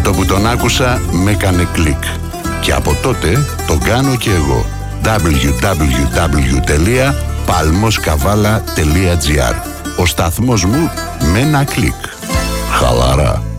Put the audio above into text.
το που τον άκουσα με έκανε κλικ. Και από τότε τον κάνω και εγώ. www.palmoskavala.gr. Ο σταθμός μου με ένα κλικ. Χαλαρά.